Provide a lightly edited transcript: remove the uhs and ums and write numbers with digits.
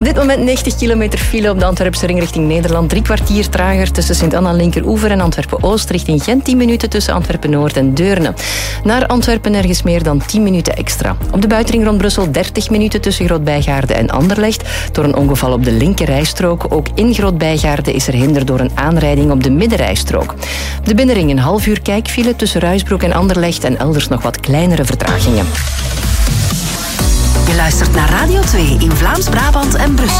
dit moment 90 kilometer file op de Antwerpse ring richting Nederland. 3 kwartier trager tussen Sint-Anna Linkeroever en Antwerpen-Oost richting Gent. 10 minuten tussen Antwerpen-Noord en Deurne. Naar Antwerpen nergens meer dan 10 minuten extra. Op de buitenring rond Brussel 30 minuten tussen Groot-Bijgaarde en Anderlecht. Door een ongeval op de linkerrijstrook. Ook in Groot-Bijgaarde is er hinder door een aanrijding op de middenrijstrook. Op de binnenring een half uur kijkfile tussen Ruisbroek en Anderlecht en elders nog wat kleinere vertragingen. Je luistert naar Radio 2 in Vlaams-Brabant en Brussel.